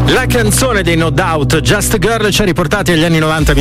La canzone dei No Doubt, Just a Girl, ci ha riportati agli anni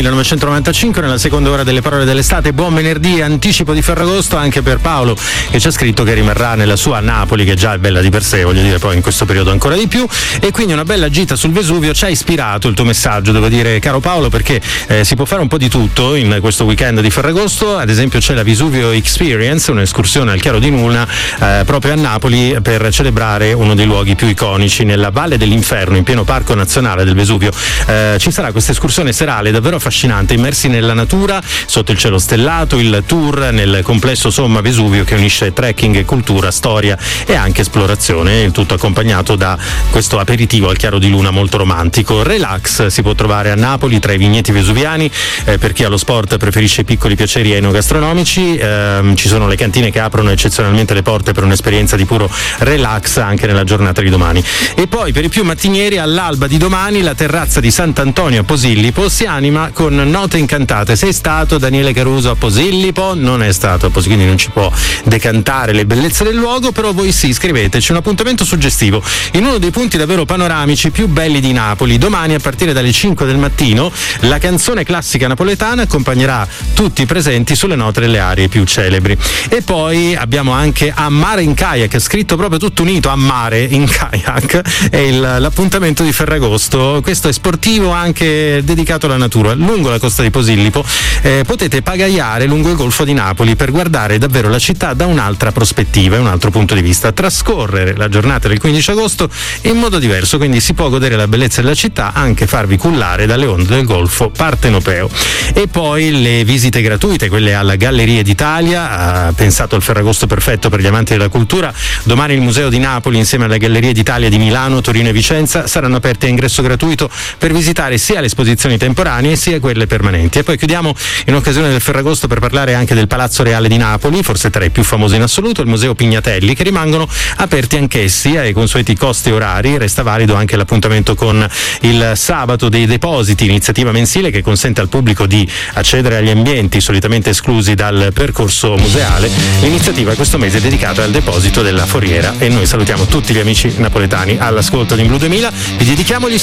90-1995 nella seconda ora delle parole dell'estate. Buon venerdì, anticipo di Ferragosto anche per Paolo, che ci ha scritto che rimarrà nella sua Napoli, che già è bella di per sé, voglio dire, poi in questo periodo ancora di più, e quindi una bella gita sul Vesuvio. Ci ha ispirato il tuo messaggio, devo dire, caro Paolo, perché si può fare un po' di tutto in questo weekend di Ferragosto. Ad esempio c'è la Vesuvio Experience, un'escursione al Chiaro di Luna proprio a Napoli per celebrare uno dei luoghi più iconici nella Valle dell'Inferno, in pieno Parco Nazionale del Vesuvio. Ci sarà questa escursione serale davvero affascinante, immersi nella natura, sotto il cielo stellato, il tour nel complesso Somma Vesuvio che unisce trekking, cultura, storia e anche esplorazione, il tutto accompagnato da questo aperitivo al chiaro di luna molto romantico. Relax si può trovare a Napoli tra i vigneti vesuviani, per chi ha lo sport preferisce i piccoli piaceri enogastronomici, ci sono le cantine che aprono eccezionalmente le porte per un'esperienza di puro relax anche nella giornata di domani. E poi per i più mattinieri, all'alba di domani la terrazza di Sant'Antonio a Posillipo si anima con note incantate. Sei stato, Daniele Caruso, a Posillipo? Non è stato a Posillipo, quindi non ci può decantare le bellezze del luogo, però voi sì, scriveteci un appuntamento suggestivo in uno dei punti davvero panoramici più belli di Napoli. Domani a partire dalle 5 del mattino la canzone classica napoletana accompagnerà tutti i presenti sulle note delle aree più celebri. E poi abbiamo anche A Mare in Kayak, scritto proprio tutto unito, A Mare in Kayak, è l'appuntamento di Ferragosto. Questo è sportivo, anche dedicato alla natura. Lungo la costa di Posillipo potete pagaiare lungo il Golfo di Napoli per guardare davvero la città da un'altra prospettiva e un altro punto di vista, trascorrere la giornata del 15 agosto in modo diverso, quindi si può godere la bellezza della città, anche farvi cullare dalle onde del Golfo partenopeo. E poi le visite gratuite, quelle alla Galleria d'Italia, pensato il Ferragosto perfetto per gli amanti della cultura. Domani il Museo di Napoli insieme alla Galleria d'Italia di Milano, Torino e Vicenza saranno aperti a ingresso gratuito per visitare sia le esposizioni temporanee sia quelle permanenti. E poi chiudiamo in occasione del Ferragosto per parlare anche del Palazzo Reale di Napoli, forse tra i più famosi in assoluto, il Museo Pignatelli, che rimangono aperti anch'essi ai consueti costi e orari. Resta valido anche l'appuntamento con il Sabato dei Depositi, iniziativa mensile che consente al pubblico di accedere agli ambienti solitamente esclusi dal percorso museale. L'iniziativa questo mese è dedicata al deposito della Foriera e noi salutiamo tutti gli amici napoletani all'ascolto di Blu 2000. Vi dedichiamo gli